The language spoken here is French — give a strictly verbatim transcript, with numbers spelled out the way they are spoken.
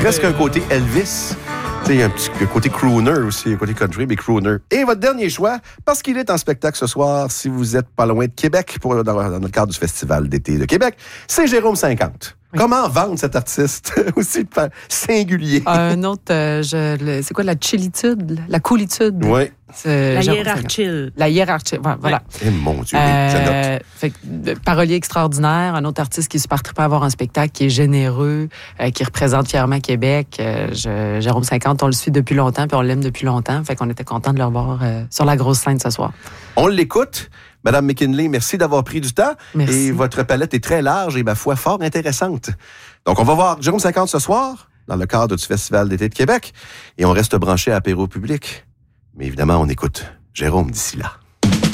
presque un côté Elvis. Il y a un petit côté crooner aussi, un côté country, mais crooner. Et votre dernier choix, parce qu'il est en spectacle ce soir, si vous êtes pas loin de Québec, pour, dans, dans le cadre du Festival d'été de Québec, c'est Jérôme cinquante. Oui. Comment vendre cet artiste aussi singulier? Un autre, euh, je, le, c'est quoi, la chillitude, la coolitude? Oui. C'est la hiérarchie. La hiérarchie, ouais, voilà. Eh ouais. Mon Dieu, euh, fait que, parolier extraordinaire, un autre artiste qui est super trippant à avoir un spectacle, qui est généreux, euh, qui représente fièrement Québec. Euh, je, Jérôme cinquante, on le suit depuis longtemps, puis on l'aime depuis longtemps. Fait qu'on était content de le revoir euh, sur la grosse scène ce soir. On l'écoute. Madame McKinley, merci d'avoir pris du temps. Merci. Et votre palette est très large et, ma foi, fort intéressante. Donc, on va voir Jérôme cinquante ce soir, dans le cadre du Festival d'été de Québec. Et on reste branché à Apéro Public. Mais évidemment, on écoute Jérôme d'ici là.